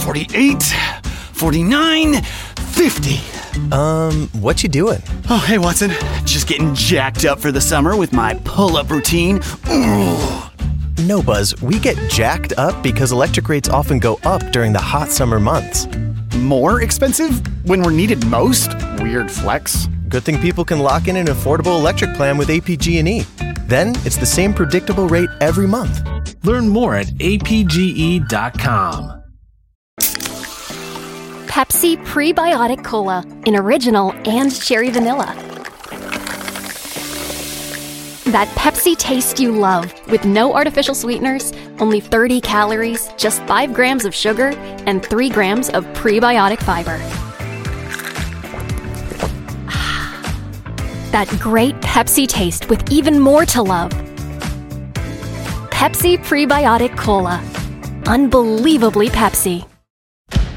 48, 49, 50. What you doing? Oh, hey, Watson. Just getting jacked up for the summer with my pull-up routine. Ooh. No, Buzz, we get jacked up because electric rates often go up during the hot summer months. More expensive when we're needed most? Weird flex. Good thing people can lock in an affordable electric plan with APG&E. Then it's the same predictable rate every month. Learn more at apge.com. Pepsi Prebiotic Cola in original and cherry vanilla. That Pepsi taste you love with no artificial sweeteners, only 30 calories, just 5 grams of sugar, and 3 grams of prebiotic fiber. That great Pepsi taste with even more to love. Pepsi Prebiotic Cola. Unbelievably Pepsi.